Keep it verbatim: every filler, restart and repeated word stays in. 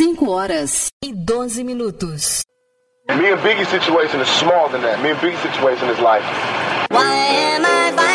cinco horas e doze minutos. Me and Biggie's situation is smaller than that. Me and Biggie's situation is like... Why am I